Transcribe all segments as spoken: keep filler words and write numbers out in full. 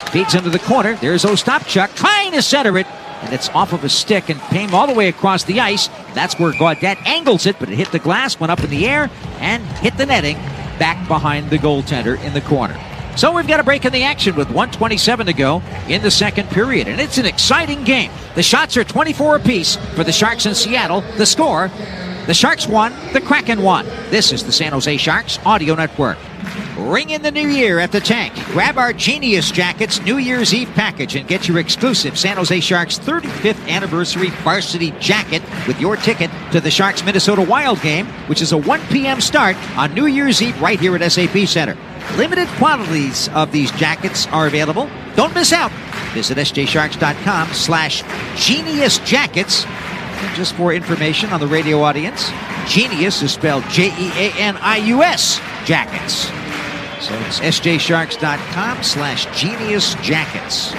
Feeds into the corner. There's Ostapchuk trying to center it. And it's off of a stick and came all the way across the ice. That's where Gaudette angles it, but it hit the glass, went up in the air, and hit the netting back behind the goaltender in the corner. So we've got a break in the action with one twenty-seven to go in the second period. And it's an exciting game. The shots are twenty-four apiece for the Sharks in Seattle. The score, the Sharks won, the Kraken won. This is the San Jose Sharks Audio Network. Ring in the new year at the Tank. Grab our Genius Jackets New Year's Eve package and get your exclusive San Jose Sharks thirty-fifth anniversary varsity jacket with your ticket to the Sharks Minnesota Wild game, which is a one p.m. start on New Year's Eve right here at S A P Center. Limited quantities of these jackets are available. Don't miss out. Visit sjsharks.com slash genius jackets. And just for information on the radio audience, Genius is spelled J E A N I U S jackets. So it's sjsharks.com slash genius jackets.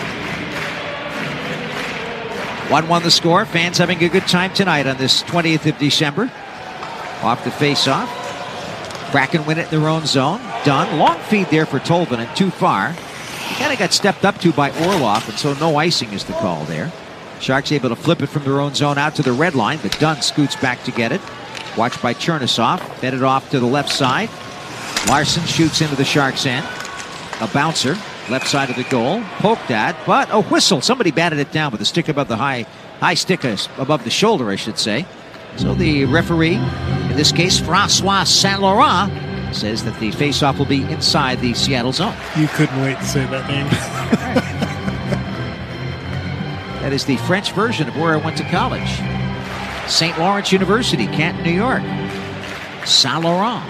one one the score. Fans having a good time tonight on this twentieth of December. Off the face-off. Kraken win it in their own zone. Done. Long feed there for Tolvanen. Too far. He kind of got stepped up to by Orlov, and so no icing is the call there. Sharks able to flip it from their own zone out to the red line, but Dunn scoots back to get it. Watched by Chernisov. Fed it off to the left side. Larson shoots into the Sharks' end. A bouncer. Left side of the goal. Poked at, but a whistle. Somebody batted it down with a stick above the high, high stick above the shoulder, I should say. So the referee, in this case, Francois Saint Laurent, says that the faceoff will be inside the Seattle zone. You couldn't wait to say that name. That is the French version of where I went to college. Saint Lawrence University, Canton, New York. Saint Laurent.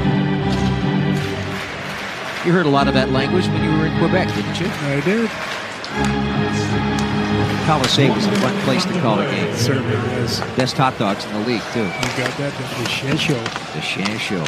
You heard a lot of that language when you were in Quebec, didn't you? I did. Colisée was a fun place to call a game. It certainly is. Best hot dogs in the league, too. You got that, the Chien Show. The Chien Show.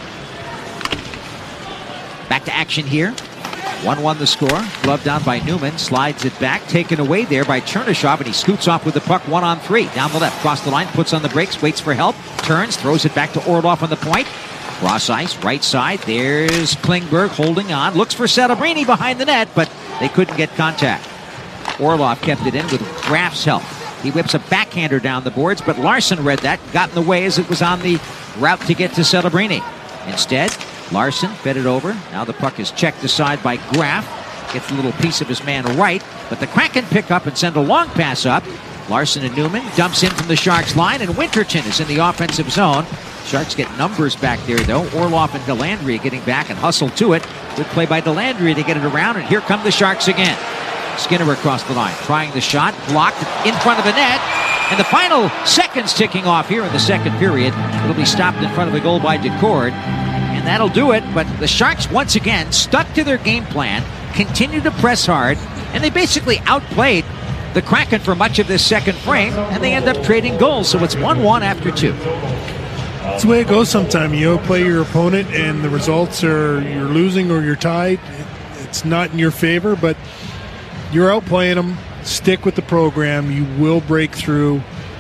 Back to action here. one one the score. Glove down by Newman. Slides it back. Taken away there by Chernisov, and he scoots off with the puck one on three. Down the left. Cross the line. Puts on the brakes. Waits for help. Turns. Throws it back to Orlov on the point. Cross ice. Right side. There's Klingberg holding on. Looks for Celebrini behind the net, but they couldn't get contact. Orlov kept it in with Graf's help. He whips a backhander down the boards, but Larson read that, got in the way as it was on the route to get to Celebrini. Instead, Larson fed it over. Now the puck is checked aside by Graf. Gets a little piece of his man right, but the Kraken pick up and send a long pass up. Larson and Newman dumps in from the Sharks line, and Winterton is in the offensive zone. Sharks get numbers back there, though. Orlov and Delandry getting back and hustle to it. Good play by Delandry to get it around, and here come the Sharks again. Skinner across the line, trying the shot, blocked in front of the net, and the final seconds ticking off here in the second period. It'll be stopped in front of the goal by Decord, and that'll do it. But the Sharks once again stuck to their game plan, continued to press hard, and they basically outplayed the Kraken for much of this second frame, and they end up trading goals. So it's one one after two. That's the way it goes sometimes. You outplay your opponent, and the results are you're losing or you're tied. It's not in your favor, but you're outplaying them. Stick with the program. You will break through.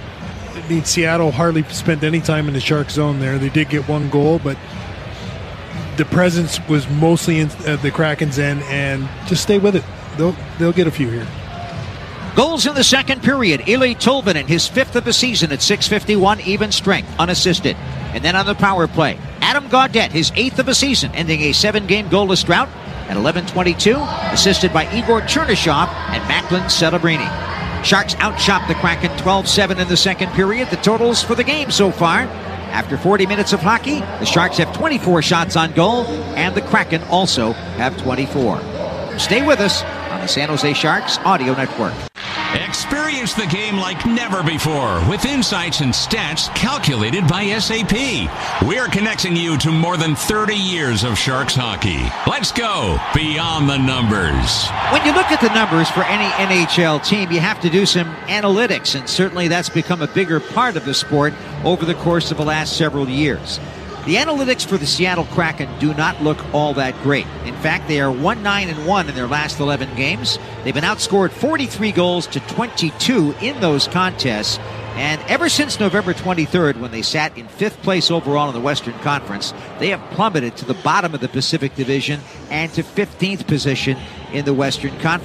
I mean, Seattle hardly spent any time in the Shark zone there. They did get one goal, but the presence was mostly in uh, the Kraken's end, and just stay with it. They'll they'll get a few here. Goals in the second period. Eeli Tolvanen, his fifth of the season at six fifty-one, even strength, unassisted. And then on the power play, Adam Gaudette, his eighth of the season, ending a seven-game goalless drought at eleven twenty-two, assisted by Igor Chernyshov and Macklin Celebrini. Sharks outshot the Kraken twelve seven in the second period. The totals for the game so far. After forty minutes of hockey, the Sharks have twenty-four shots on goal, and the Kraken also have twenty-four. Stay with us on the San Jose Sharks Audio Network. Experience the game like never before with insights and stats calculated by S A P. We're connecting you to more than thirty years of Sharks hockey. Let's go beyond the numbers. When you look at the numbers for any N H L team, you have to do some analytics, and certainly that's become a bigger part of the sport over the course of the last several years. The analytics for the Seattle Kraken do not look all that great. In fact, they are one nine and one in their last eleven games. They've been outscored forty-three goals to twenty-two in those contests. And ever since November twenty-third, when they sat in fifth place overall in the Western Conference, they have plummeted to the bottom of the Pacific Division and to fifteenth position in the Western Conference.